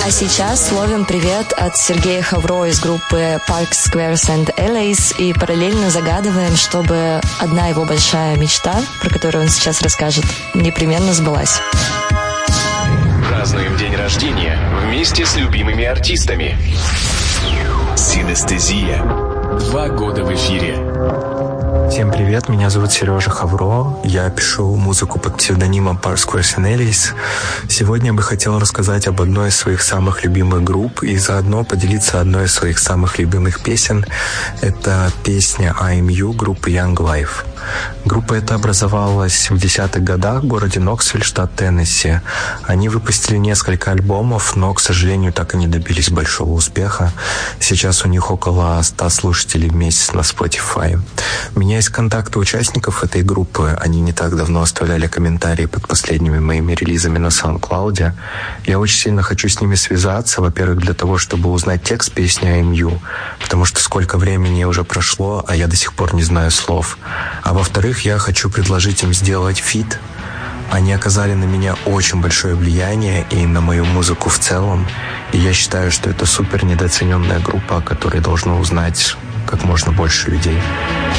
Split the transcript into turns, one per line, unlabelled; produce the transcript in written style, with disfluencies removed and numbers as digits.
А сейчас ловим привет от Сергея Хавро из группы Parks, Squares and Alleys и параллельно загадываем, чтобы одна его большая мечта, про которую он сейчас расскажет, непременно сбылась.
Празднуем день рождения вместе с любимыми артистами. Синестезия. 2 года в эфире.
Всем привет, меня зовут Сережа Хавро, я пишу музыку под псевдонимом Parks, Squares and Alleys. Сегодня я бы хотел рассказать об одной из своих самых любимых групп и заодно поделиться одной из своих самых любимых песен. Это песня I'm You группы Young Life. Группа эта образовалась в 10-х годах в городе Ноксвилл, штат Теннесси. Они выпустили несколько альбомов, но, к сожалению, так и не добились большого успеха. Сейчас у них около 100 слушателей в месяц на Spotify. У меня есть контакты участников этой группы. Они не так давно оставляли комментарии под последними моими релизами на SoundCloud. Я очень сильно хочу с ними связаться. Во-первых, для того, чтобы узнать текст песни I'm You, потому что сколько времени уже прошло, а я до сих пор не знаю слов. А во-вторых, я хочу предложить им сделать фит. Они оказали на меня очень большое влияние и на мою музыку в целом. И я считаю, что это супер недооцененная группа, о которой должно узнать как можно больше людей.